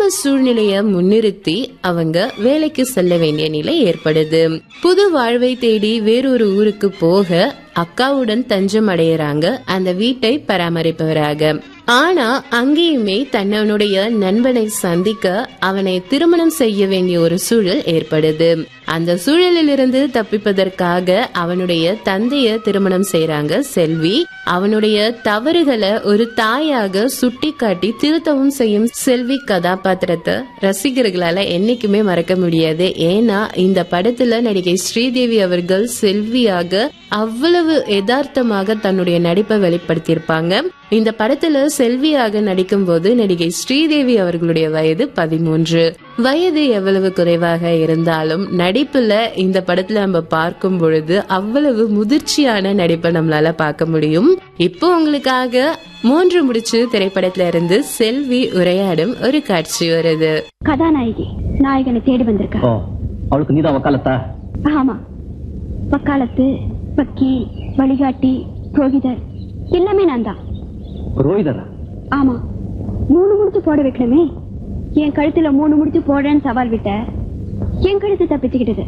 சூழ்நிலைய முன்னிறுத்தி அவங்க வேலைக்கு செல்ல வேண்டிய நிலை ஏற்படுது. புது வாழ்வை தேடி வேறொரு ஊருக்கு போக அக்காவுடன் தஞ்சம் அடையறாங்க அந்த வீட்டை பராமரிப்பவராக. ஆனா அங்கேயுமே தன்னுடைய நண்பனை சந்திக்க அவனை திருமணம் செய்ய வேண்டிய ஒரு சூழல் ஏற்படுது. அந்த சூழலில் இருந்து தப்பிப்பதற்காக அவனுடைய தந்தைய திருமணம் செய்யறாங்க செல்வி. அவனுடைய தவறுகளை ஒரு தாயாக சுட்டி காட்டி திருத்தவும் செய்யும் செல்வி கதாபாத்திரத்தை ரசிகர்களால என்னைக்குமே மறக்க முடியாது. ஏன்னா இந்த படத்துல நடிகை ஸ்ரீதேவி அவர்கள் செல்வியாக அவ்வளவு யதார்த்தமாக தன்னுடைய நடிப்பை வெளிப்படுத்தியிருப்பாங்க. இந்த படத்துல செல்வியாக நடிக்கும் போது நடிகை ஸ்ரீதேவி அவர்களுடைய வயது 13. வயது எவ்வளவு குறைவாக இருந்தாலும் நடிப்புல இந்த படத்துல நம்ம பார்க்கும் பொழுது அவ்வளவு முதிர்ச்சியான நடிப்பை நம்மளால பார்க்க முடியும். இப்போ உங்களுக்காக 3 முடிச்சு திரைப்படத்துல இருந்து செல்வி உரையாடும் ஒரு காட்சி வருது. கதாநாயகி நாயகனை தேடி வந்திருக்கா. அவளுக்கு நீதான் வக்காலத்தா? ஆமா, வக்காலத்து, வக்கீல், வழிகாட்டி, புரோகிதர் எல்லாமே நான் தான். புரோகிதரா? ஆமா, 3 முடிச்சு போட வைக்கணுமே. என் கழுத்துல 3 முடிச்சு போடுறேன்னு சவால் விட்ட என் கழுத்து தப்பிச்சுக்கிட்டது.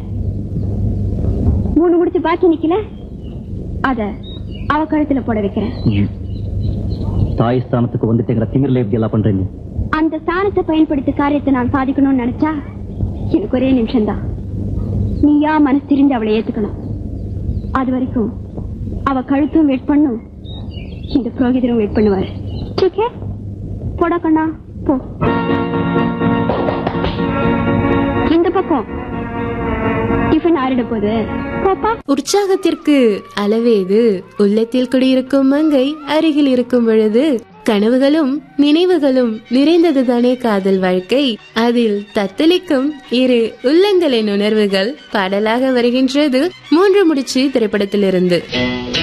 3 முடிச்சு பாக்கி நிக்கல, அத அவ கழுத்துல போட வைக்கிறேன். தாய் ஸ்தானத்துக்கு வந்துட்டேங்கிற திமிர்ல எப்படி எல்லாம் பண்றீங்க? அந்த ஸ்தானத்தை பயன்படுத்தி காரியத்தை நான் சாதிக்கணும்னு நினைச்சா எனக்கு ஒரே நிமிஷம் தான். நீயா மனசு திரிந்து அவளை ஏத்துக்கணும். அது வரைக்கும் அவ கழுத்தும் வெயிட் பண்ணும், இந்த புரோகிதரும் வெயிட் பண்ணுவாரு. ஓகே, போடா கண்ணா போ. இந்த பக்கம் டிஃபன் ஆறிட போது போப்பா. உற்சாகத்திற்கு அளவேது. உள்ளத்தில் குடியிருக்கும் மங்கை அருகில் இருக்கும் பொழுது கனவுகளும் நினைவுகளும் நிறைந்ததுதானே காதல் வாழ்க்கை. அதில் தத்தளிக்கும் இரு உள்ளங்களின் உணர்வுகள் பாடலாக வருகின்றது 3 முடிச்சு திரைப்படத்திலிருந்து.